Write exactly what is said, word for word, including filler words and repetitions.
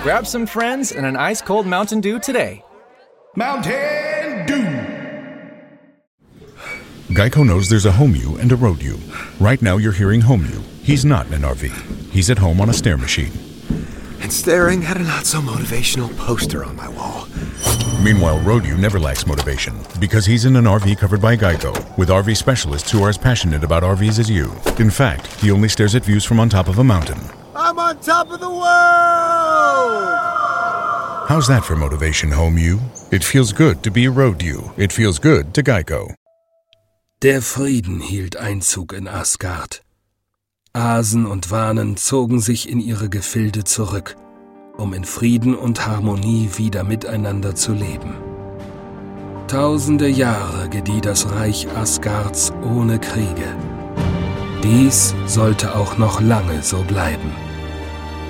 Grab some friends and an ice-cold Mountain Dew today. Mountain Dew! Geico knows there's a home you and a road you. Right now you're hearing home you. He's not in an R V. He's at home on a stair machine. And staring at a not-so-motivational poster on my wall. Meanwhile, road you never lacks motivation because he's in an R V covered by Geico with R V specialists who are as passionate about R Vs as you. In fact, he only stares at views from on top of a mountain. I'm on top of the world! How's that for motivation, home you? It feels good to be a road you. It feels good to Geico. Der Frieden hielt Einzug in Asgard. Asen und Wanen zogen sich in ihre Gefilde zurück, um in Frieden und Harmonie wieder miteinander zu leben. Tausende Jahre gedieh das Reich Asgards ohne Kriege. Dies sollte auch noch lange so bleiben.